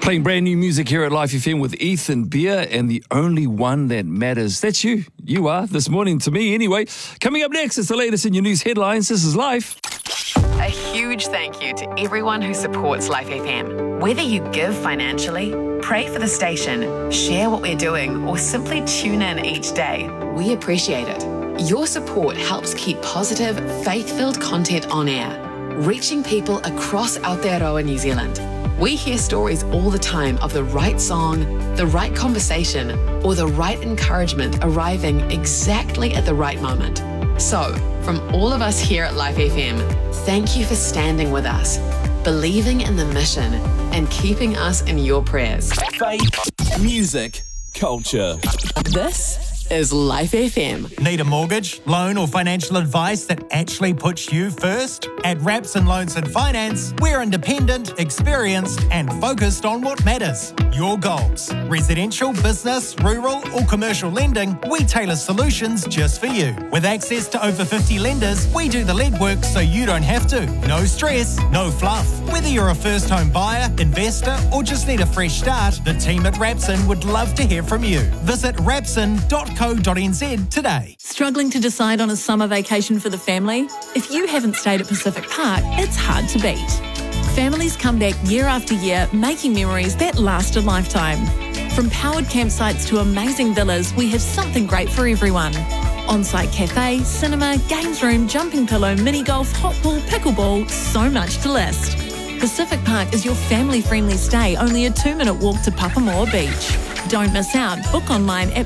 Playing brand new music here at Life FM with Ethan Beer and the only one that matters. That's you. You are, this morning to me anyway. Coming up next, it's the latest in your news headlines. This is Life. A huge thank you to everyone who supports Life FM. Whether you give financially, pray for the station, share what we're doing, or simply tune in each day, we appreciate it. Your support helps keep positive, faith-filled content on air, reaching people across Aotearoa, New Zealand. We hear stories all the time of the right song, the right conversation, or the right encouragement arriving exactly at the right moment. So, from all of us here at Life FM, thank you for standing with us, believing in the mission, and keeping us in your prayers. Faith, music, culture. This is Life FM. Need a mortgage, loan or financial advice that actually puts you first? At Rapson Loans and Finance, we're independent, experienced and focused on what matters. Your goals. Residential, business, rural or commercial lending, we tailor solutions just for you. With access to over 50 lenders, we do the legwork so you don't have to. No stress, no fluff. Whether you're a first home buyer, investor or just need a fresh start, the team at Rapson would love to hear from you. Visit rapson.co.nz today. Struggling to decide on a summer vacation for the family? If you haven't stayed at Pacific Park, it's hard to beat. Families come back year after year, making memories that last a lifetime. From powered campsites to amazing villas, we have something great for everyone. On-site cafe, cinema, games room, jumping pillow, mini golf, hot pool, pickleball, so much to list. Pacific Park is your family-friendly stay, only a 2-minute walk to Papamoa Beach. Don't miss out. Book online at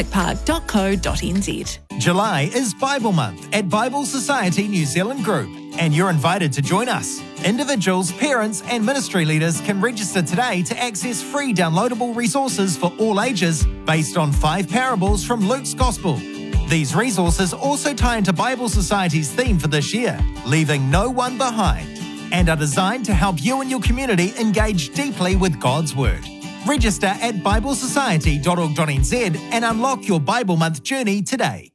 pacificpark.co.nz. July is Bible Month at Bible Society New Zealand Group, and you're invited to join us. Individuals, parents and ministry leaders can register today to access free downloadable resources for all ages based on 5 parables from Luke's Gospel. These resources also tie into Bible Society's theme for this year, leaving no one behind, and are designed to help you and your community engage deeply with God's Word. Register at biblesociety.org.nz and unlock your Bible Month journey today.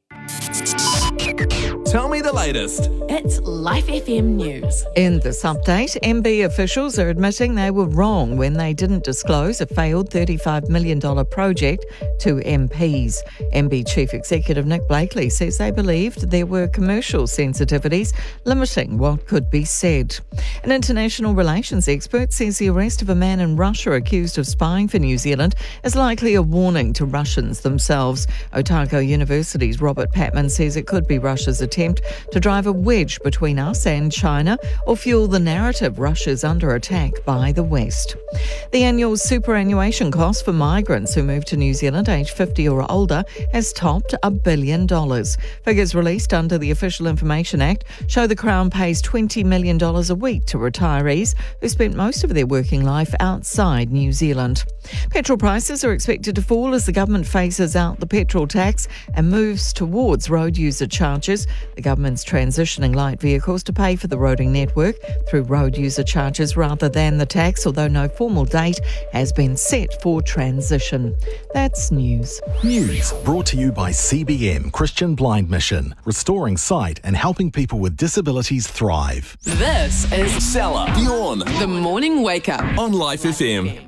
Tell me the latest. It's Life FM News. In this update, MB officials are admitting they were wrong when they didn't disclose a failed $35 million project to MPs. MB Chief Executive Nick Blakely says they believed there were commercial sensitivities limiting what could be said. An international relations expert says the arrest of a man in Russia accused of spying for New Zealand is likely a warning to Russians themselves. Otago University's Robert Patman says it could be Russia's attempt to drive a wedge between us and China or fuel the narrative Russia's under attack by the West. The annual superannuation cost for migrants who move to New Zealand aged 50 or older has topped $1 billion. Figures released under the Official Information Act show the Crown pays $20 million a week to retirees who spent most of their working life outside New Zealand. Petrol prices are expected to fall as the government phases out the petrol tax and moves towards road user charges. The government's transitioning light vehicles to pay for the roading network through road user charges rather than the tax, although no formal date has been set for transition. That's news. News brought to you by CBM Christian Blind Mission, restoring sight and helping people with disabilities thrive. This is Salah, Bjorn, the Morning Wake Up. on Life FM.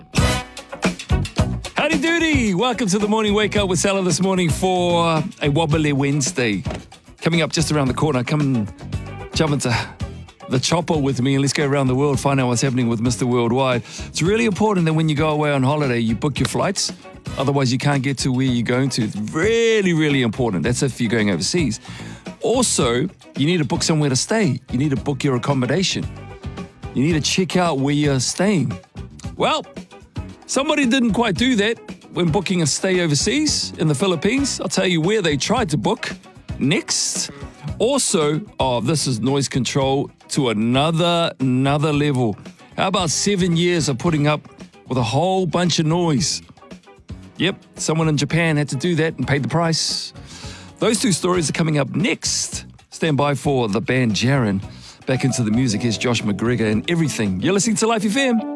Howdy doody! Welcome to the Morning Wake Up with Salah this morning for a Wobbly Wednesday. Coming up just around the corner, come and jump into the chopper with me and let's go around the world, find out what's happening with Mr. Worldwide. It's really important that when you go away on holiday, you book your flights. Otherwise, you can't get to where you're going to. It's really, really important. That's if you're going overseas. Also, you need to book somewhere to stay. You need to book your accommodation. You need to check out where you're staying. Well, somebody didn't quite do that when booking a stay overseas in the Philippines. I'll tell you where they tried to book next. Also, this is noise control to another level. How about 7 years of putting up with a whole bunch of noise? Yep, someone in Japan had to do that and paid the price. Those two stories are coming up next. Stand by for the band Jaren. Back into the music, here's Josh McGregor and Everything. You're listening to Life FM.